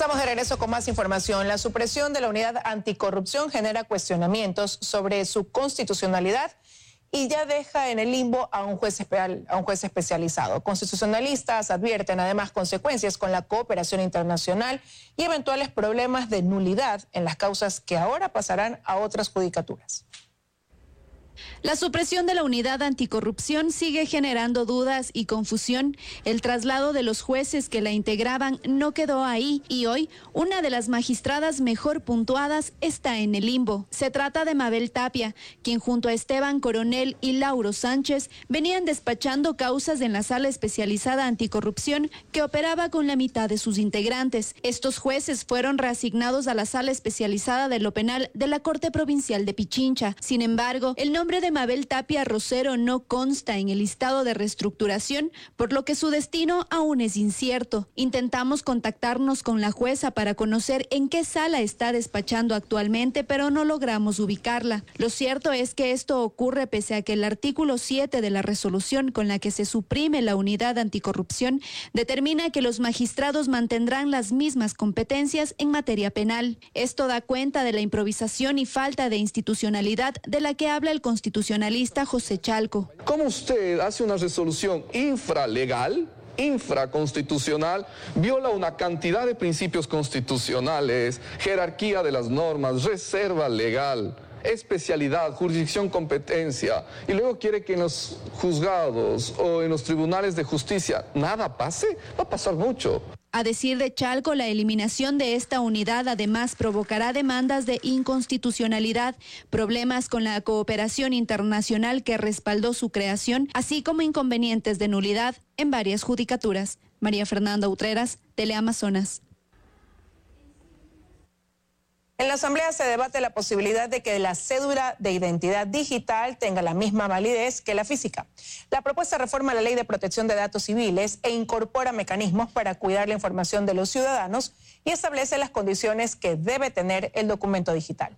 Estamos de regreso con más información. La supresión de la unidad anticorrupción genera cuestionamientos sobre su constitucionalidad y ya deja en el limbo a un juez especializado. Constitucionalistas advierten además consecuencias con la cooperación internacional y eventuales problemas de nulidad en las causas que ahora pasarán a otras judicaturas. La supresión de la unidad anticorrupción sigue generando dudas y confusión. El traslado de los jueces que la integraban no quedó ahí y hoy una de las magistradas mejor puntuadas está en el limbo. Se trata de Mabel Tapia, quien junto a Esteban Coronel y Lauro Sánchez venían despachando causas en la sala especializada anticorrupción que operaba con la mitad de sus integrantes. Estos jueces fueron reasignados a la sala especializada de lo penal de la Corte Provincial de Pichincha. Sin embargo, el nombre de Mabel Tapia Rosero no consta en el listado de reestructuración, por lo que su destino aún es incierto. Intentamos contactarnos con la jueza para conocer en qué sala está despachando actualmente, pero no logramos ubicarla. Lo cierto es que esto ocurre pese a que el artículo 7 de la resolución con la que se suprime la unidad anticorrupción determina que los magistrados mantendrán las mismas competencias en materia penal. Esto da cuenta de la improvisación y falta de institucionalidad de la que habla el constitucionalista José Chalco. ¿Cómo usted hace una resolución infralegal, infraconstitucional, viola una cantidad de principios constitucionales, jerarquía de las normas, reserva legal, especialidad, jurisdicción, competencia, y luego quiere que en los juzgados o en los tribunales de justicia nada pase? Va a pasar mucho. A decir de Chalco, la eliminación de esta unidad además provocará demandas de inconstitucionalidad, problemas con la cooperación internacional que respaldó su creación, así como inconvenientes de nulidad en varias judicaturas. María Fernanda Utreras, Teleamazonas. En la Asamblea se debate la posibilidad de que la cédula de identidad digital tenga la misma validez que la física. La propuesta reforma la Ley de Protección de Datos Civiles e incorpora mecanismos para cuidar la información de los ciudadanos y establece las condiciones que debe tener el documento digital.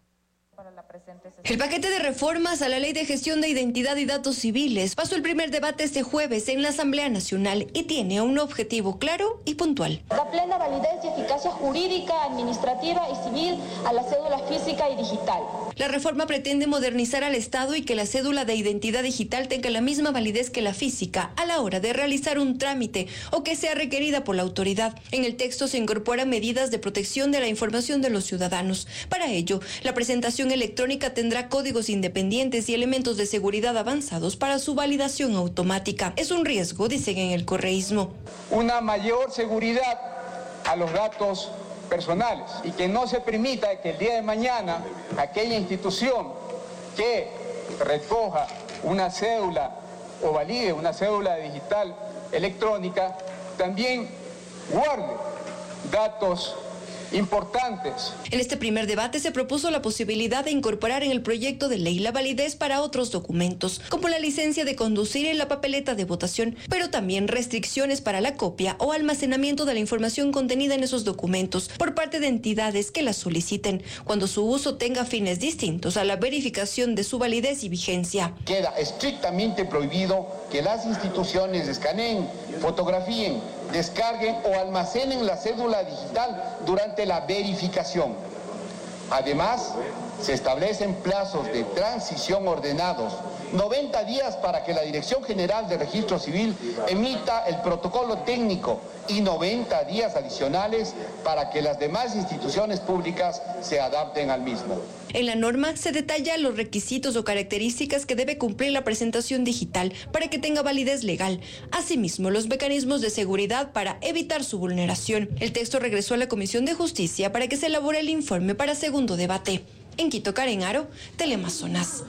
El paquete de reformas a la Ley de Gestión de Identidad y Datos Civiles pasó el primer debate este jueves en la Asamblea Nacional y tiene un objetivo claro y puntual. Da plena validez y eficacia jurídica, administrativa y civil a la cédula física y digital. La reforma pretende modernizar al Estado y que la cédula de identidad digital tenga la misma validez que la física a la hora de realizar un trámite o que sea requerida por la autoridad. En el texto se incorporan medidas de protección de la información de los ciudadanos. Para ello, la presentación electrónica tendrá códigos independientes y elementos de seguridad avanzados para su validación automática. Es un riesgo, dicen en el correísmo. Una mayor seguridad a los datos personales y que no se permita que el día de mañana aquella institución que recoja una cédula o valide una cédula digital electrónica también guarde datos importantes. En este primer debate se propuso la posibilidad de incorporar en el proyecto de ley la validez para otros documentos, como la licencia de conducir y la papeleta de votación, pero también restricciones para la copia o almacenamiento de la información contenida en esos documentos por parte de entidades que la soliciten, cuando su uso tenga fines distintos a la verificación de su validez y vigencia. Queda estrictamente prohibido que las instituciones escaneen, fotografíen, descarguen o almacenen la cédula digital durante la verificación. Además, se establecen plazos de transición ordenados, 90 días para que la Dirección General de Registro Civil emita el protocolo técnico y 90 días adicionales para que las demás instituciones públicas se adapten al mismo. En la norma se detalla los requisitos o características que debe cumplir la presentación digital para que tenga validez legal. Asimismo, los mecanismos de seguridad para evitar su vulneración. El texto regresó a la Comisión de Justicia para que se elabore el informe para segundo debate. En Quito, Karen Aro, Teleamazonas.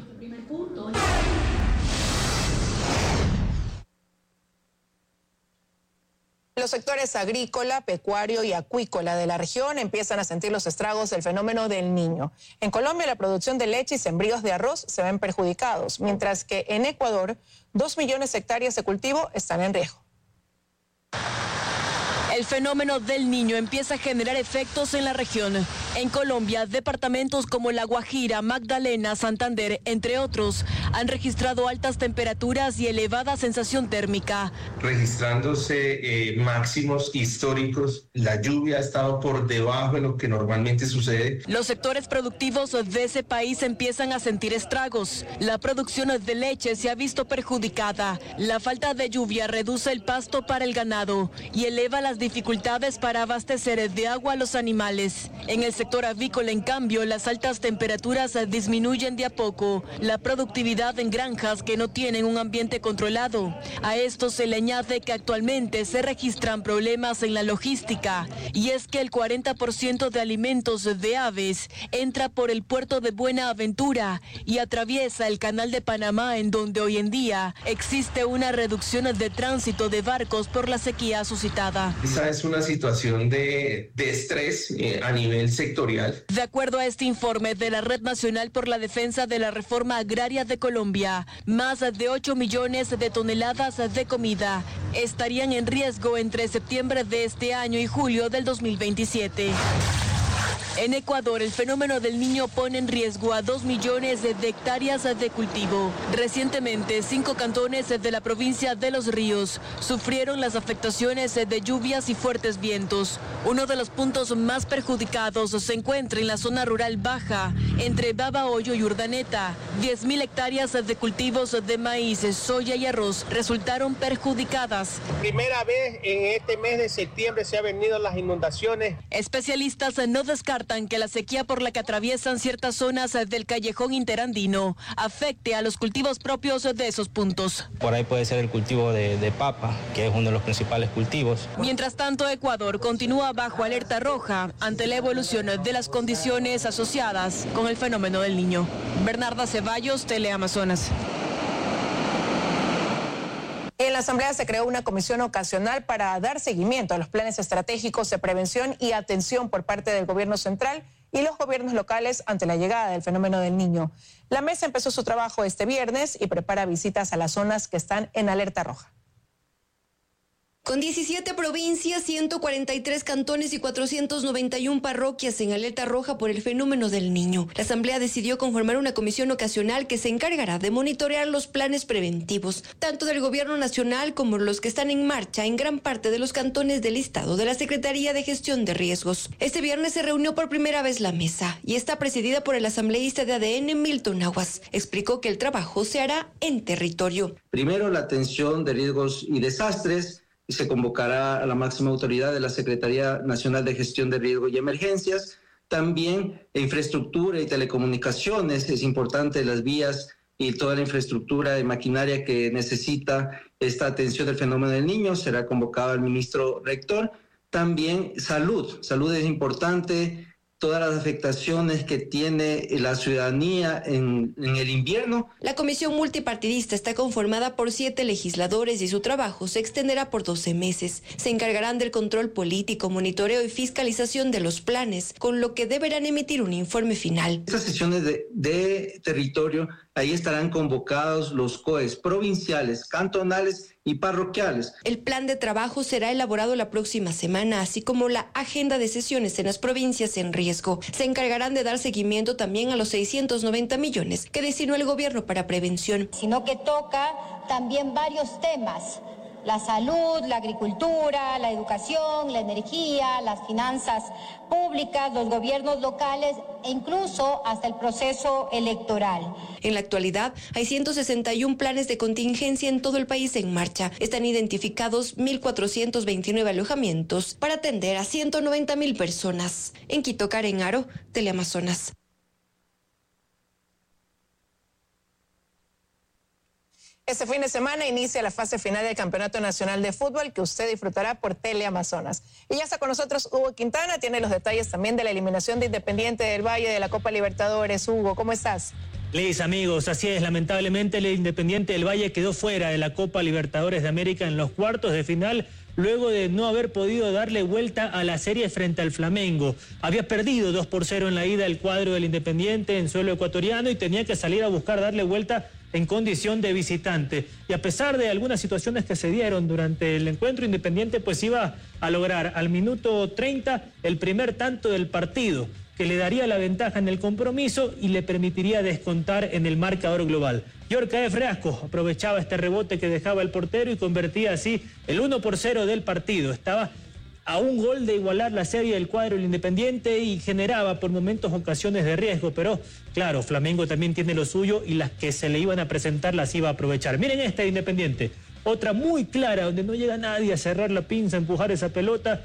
Los sectores agrícola, pecuario y acuícola de la región empiezan a sentir los estragos del fenómeno del Niño. En Colombia, la producción de leche y sembríos de arroz se ven perjudicados, mientras que en Ecuador, 2 millones de hectáreas de cultivo están en riesgo. El fenómeno del Niño empieza a generar efectos en la región. En Colombia, departamentos como La Guajira, Magdalena, Santander, entre otros, han registrado altas temperaturas y elevada sensación térmica. Registrándose máximos históricos, la lluvia ha estado por debajo de lo que normalmente sucede. Los sectores productivos de ese país empiezan a sentir estragos. La producción de leche se ha visto perjudicada. La falta de lluvia reduce el pasto para el ganado y eleva las dificultades para abastecer de agua a los animales. En el sector avícola, en cambio, las altas temperaturas disminuyen de a poco la productividad en granjas que no tienen un ambiente controlado. A esto se le añade que actualmente se registran problemas en la logística, y es que el 40% de alimentos de aves entra por el puerto de Buenaventura y atraviesa el canal de Panamá, en donde hoy en día existe una reducción de tránsito de barcos por la sequía suscitada. Esa es una situación de estrés a nivel sectorial. De acuerdo a este informe de la Red Nacional por la Defensa de la Reforma Agraria de Colombia, más de 8 millones de toneladas de comida estarían en riesgo entre septiembre de este año y julio del 2027. En Ecuador, el fenómeno del Niño pone en riesgo a 2 millones de hectáreas de cultivo. Recientemente, 5 cantones de la provincia de Los Ríos sufrieron las afectaciones de lluvias y fuertes vientos. Uno de los puntos más perjudicados se encuentra en la zona rural baja, entre Babahoyo y Urdaneta. 10.000 hectáreas de cultivos de maíz, soya y arroz resultaron perjudicadas. Primera vez en este mes de septiembre se han venido las inundaciones. Especialistas no descartan que la sequía por la que atraviesan ciertas zonas del callejón interandino afecte a los cultivos propios de esos puntos. Por ahí puede ser el cultivo de papa, que es uno de los principales cultivos. Mientras tanto, Ecuador continúa bajo alerta roja ante la evolución de las condiciones asociadas con el fenómeno del Niño. Bernarda Ceballos, Teleamazonas. En la Asamblea se creó una comisión ocasional para dar seguimiento a los planes estratégicos de prevención y atención por parte del gobierno central y los gobiernos locales ante la llegada del fenómeno del Niño. La mesa empezó su trabajo este viernes y prepara visitas a las zonas que están en alerta roja. Con 17 provincias, 143 cantones y 491 parroquias en alerta roja por el fenómeno del Niño, la Asamblea decidió conformar una comisión ocasional que se encargará de monitorear los planes preventivos, tanto del gobierno nacional como los que están en marcha en gran parte de los cantones del listado de la Secretaría de Gestión de Riesgos. Este viernes se reunió por primera vez la mesa y está presidida por el asambleísta de ADN, Milton Aguas. Explicó que el trabajo se hará en territorio. Primero, la atención de riesgos y desastres. Y se convocará a la máxima autoridad de la Secretaría Nacional de Gestión de Riesgo y Emergencias. También infraestructura y telecomunicaciones, es importante las vías y toda la infraestructura de maquinaria que necesita esta atención del fenómeno del Niño, será convocado el ministro rector. También salud es importante, todas las afectaciones que tiene la ciudadanía en el invierno. La comisión multipartidista está conformada por 7 legisladores y su trabajo se extenderá por 12 meses. Se encargarán del control político, monitoreo y fiscalización de los planes, con lo que deberán emitir un informe final. Estas sesiones de territorio, ahí estarán convocados los COEs provinciales, cantonales y parroquiales. El plan de trabajo será elaborado la próxima semana, así como la agenda de sesiones en las provincias en riesgo. Se encargarán de dar seguimiento también a los 690 millones que destinó el gobierno para prevención. Sino que toca también varios temas: la salud, la agricultura, la educación, la energía, las finanzas públicas, los gobiernos locales e incluso hasta el proceso electoral. En la actualidad hay 161 planes de contingencia en todo el país en marcha. Están identificados 1.429 alojamientos para atender a 190.000 personas. En Quito, Karen Aro, Teleamazonas. Este fin de semana inicia la fase final del Campeonato Nacional de Fútbol que usted disfrutará por Teleamazonas. Y ya está con nosotros Hugo Quintana, tiene los detalles también de la eliminación de Independiente del Valle de la Copa Libertadores. Hugo, ¿cómo estás? Liz, amigos, así es, lamentablemente el Independiente del Valle quedó fuera de la Copa Libertadores de América en los cuartos de final, luego de no haber podido darle vuelta a la serie frente al Flamengo. Había perdido 2-0 en la ida el cuadro del Independiente en suelo ecuatoriano y tenía que salir a buscar darle vuelta en condición de visitante. Y a pesar de algunas situaciones que se dieron durante el encuentro, Independiente pues iba a lograr al minuto 30 el primer tanto del partido. que le daría la ventaja en el compromiso y le permitiría descontar en el marcador global. Yorka Frasco aprovechaba este rebote que dejaba el portero y convertía así el 1-0 del partido. Estaba a un gol de igualar la serie del cuadro del Independiente y generaba por momentos ocasiones de riesgo, pero claro, Flamengo también tiene lo suyo y las que se le iban a presentar las iba a aprovechar. Miren esta de Independiente, otra muy clara donde no llega nadie a cerrar la pinza, a empujar esa pelota.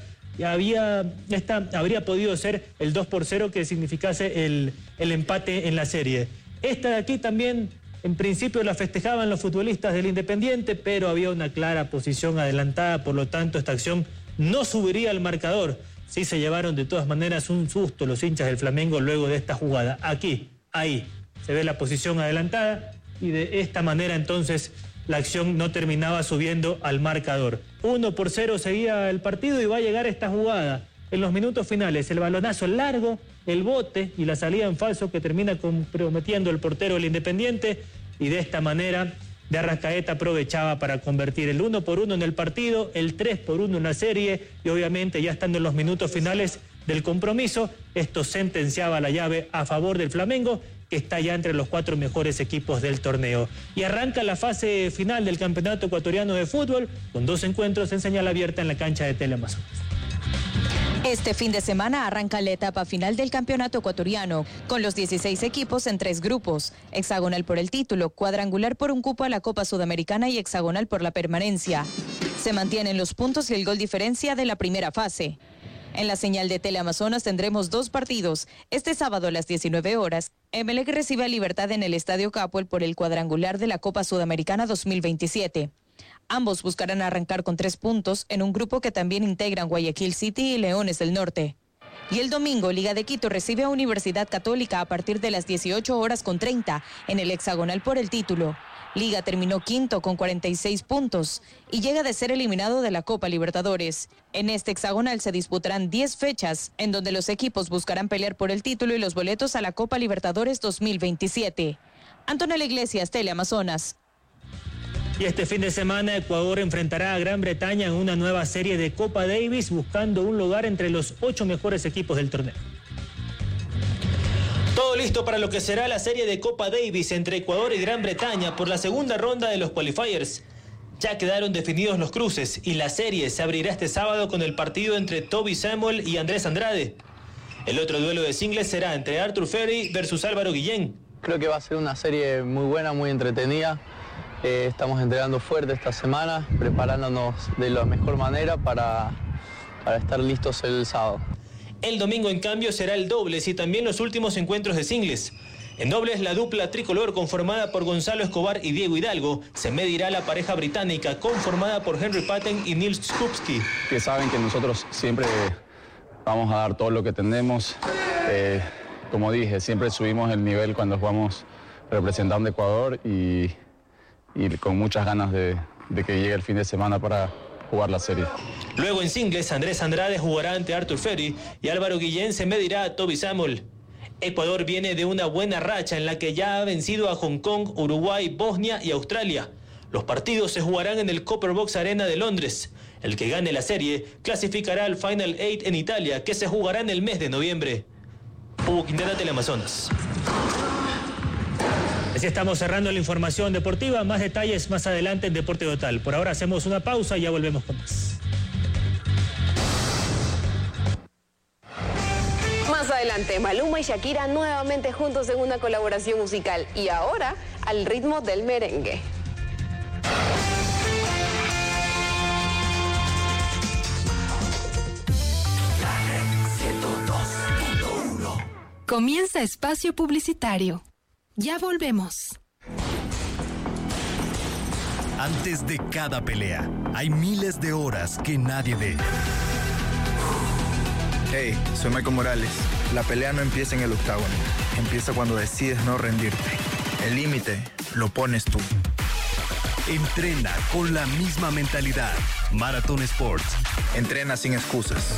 Esta habría podido ser el 2-0 que significase el empate en la serie. Esta de aquí también, en principio la festejaban los futbolistas del Independiente, pero había una clara posición adelantada, por lo tanto esta acción no subiría al marcador. Sí se llevaron de todas maneras un susto los hinchas del Flamengo luego de esta jugada. Aquí, ahí, se ve la posición adelantada y de esta manera entonces la acción no terminaba subiendo al marcador. 1-0 seguía el partido y va a llegar esta jugada. En los minutos finales, el balonazo largo, el bote y la salida en falso que termina comprometiendo el portero del Independiente, y de esta manera de Arrascaeta aprovechaba para convertir el 1-1 en el partido, el 3-1 en la serie, y obviamente ya estando en los minutos finales del compromiso, esto sentenciaba la llave a favor del Flamengo, que está ya entre los 4 mejores equipos del torneo. Y arranca la fase final del Campeonato Ecuatoriano de Fútbol, con 2 encuentros en señal abierta en la cancha de Teleamazonas. Este fin de semana arranca la etapa final del Campeonato Ecuatoriano, con los 16 equipos en 3 grupos, hexagonal por el título, cuadrangular por un cupo a la Copa Sudamericana y hexagonal por la permanencia. Se mantienen los puntos y el gol diferencia de la primera fase. En la señal de Teleamazonas tendremos 2 partidos. Este sábado a las 19 horas, Emelec recibe a Libertad en el Estadio Capuel por el cuadrangular de la Copa Sudamericana 2027. Ambos buscarán arrancar con 3 puntos en un grupo que también integran Guayaquil City y Leones del Norte. Y el domingo, Liga de Quito recibe a Universidad Católica a partir de las 18:30 en el hexagonal por el título. Liga terminó quinto con 46 puntos y llega de ser eliminado de la Copa Libertadores. En este hexagonal se disputarán 10 fechas, en donde los equipos buscarán pelear por el título y los boletos a la Copa Libertadores 2027. Antonella Iglesias, Teleamazonas. Y este fin de semana Ecuador enfrentará a Gran Bretaña en una nueva serie de Copa Davis, buscando un lugar entre los 8 mejores equipos del torneo. Todo listo para lo que será la serie de Copa Davis entre Ecuador y Gran Bretaña por la segunda ronda de los qualifiers. Ya quedaron definidos los cruces y la serie se abrirá este sábado con el partido entre Toby Samuel y Andrés Andrade. El otro duelo de singles será entre Arthur Ferry versus Álvaro Guillén. Creo que va a ser una serie muy buena, muy entretenida. Estamos entrenando fuerte esta semana, preparándonos de la mejor manera para estar listos el sábado. El domingo, en cambio, será el dobles y también los últimos encuentros de singles. En dobles, la dupla tricolor conformada por Gonzalo Escobar y Diego Hidalgo se medirá a la pareja británica conformada por Henry Patten y Nils Skupski. Que saben que nosotros siempre vamos a dar todo lo que tenemos. Como dije, siempre subimos el nivel cuando jugamos representando a Ecuador y con muchas ganas de que llegue el fin de semana para jugar la serie. Luego en singles, Andrés Andrade jugará ante Arthur Ferry y Álvaro Guillén se medirá a Toby Samuel. Ecuador viene de una buena racha en la que ya ha vencido a Hong Kong, Uruguay, Bosnia y Australia. Los partidos se jugarán en el Copper Box Arena de Londres. El que gane la serie clasificará al Final 8 en Italia, que se jugará en el mes de noviembre. Hugo Quintana, Teleamazonas. Así estamos cerrando la información deportiva. Más detalles más adelante en Deporte Total. Por ahora hacemos una pausa y ya volvemos con más. Más adelante, Maluma y Shakira nuevamente juntos en una colaboración musical. Y ahora, al ritmo del merengue. Comienza espacio publicitario. Ya volvemos. Antes de cada pelea, hay miles de horas que nadie ve. Hey, soy Michael Morales. La pelea no empieza en el octágono. Empieza cuando decides no rendirte. El límite lo pones tú. Entrena con la misma mentalidad. Marathon Sports. Entrena sin excusas.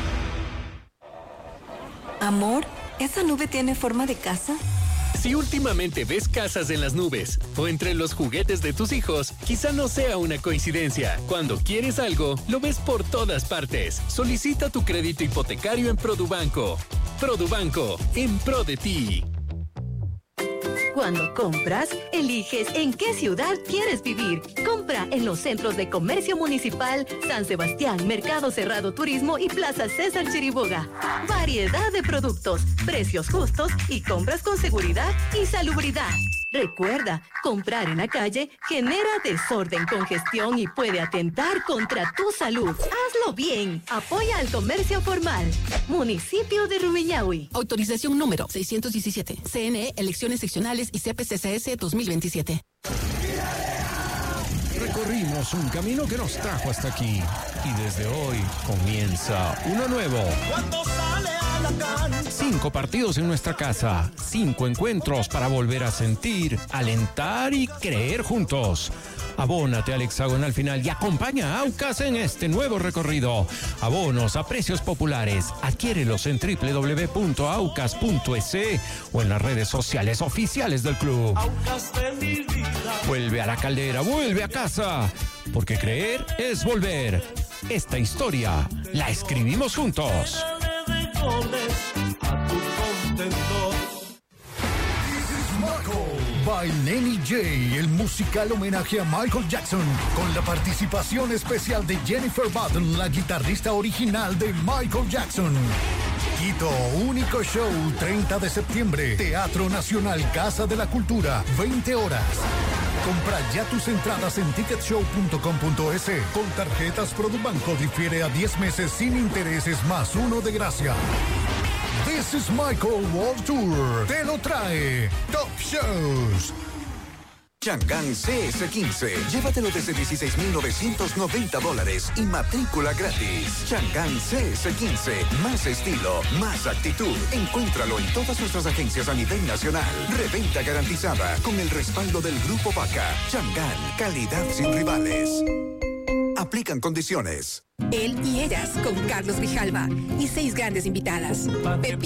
Amor, ¿esa nube tiene forma de casa? Si últimamente ves casas en las nubes o entre los juguetes de tus hijos, quizá no sea una coincidencia. Cuando quieres algo, lo ves por todas partes. Solicita tu crédito hipotecario en Produbanco. Produbanco, en pro de ti. Cuando compras, eliges en qué ciudad quieres vivir. Compra en los centros de comercio municipal San Sebastián, Mercado Cerrado Turismo y Plaza César Chiriboga. Variedad de productos, precios justos y compras con seguridad y salubridad. Recuerda, comprar en la calle genera desorden, congestión y puede atentar contra tu salud. Hazlo bien. Apoya al comercio formal. Municipio de Rumiñahui. Autorización número 617. CNE, elecciones seccionales y CPCCS 2027. Recorrimos un camino que nos trajo hasta aquí y desde hoy comienza uno nuevo. 5 partidos en nuestra casa, 5 encuentros para volver a sentir, alentar y creer juntos. Abónate al hexagonal final y acompaña a Aucas en este nuevo recorrido. Abonos a precios populares. Adquiérelos en www.aucas.es o en las redes sociales oficiales del club. Vuelve a la caldera, vuelve a casa. Porque creer es volver. Esta historia la escribimos juntos. By Lenny J, el musical homenaje a Michael Jackson, con la participación especial de Jennifer Button, la guitarrista original de Michael Jackson. Quito, único show, 30 de septiembre, Teatro Nacional Casa de la Cultura, 20 horas. Compra ya tus entradas en ticketshow.com.es. Con tarjetas Produbanco difiere a 10 meses sin intereses más 1 de gracia. This is Michael World Tour. Te lo trae Top Shows. Chang'an CS15. Llévatelo desde $16,990 y matrícula gratis. Chang'an CS15. Más estilo, más actitud. Encuéntralo en todas nuestras agencias a nivel nacional. Reventa garantizada con el respaldo del Grupo Vaca. Chang'an, calidad sin rivales. Aplican condiciones. Él y ellas con Carlos Grijalva y 6 grandes invitadas.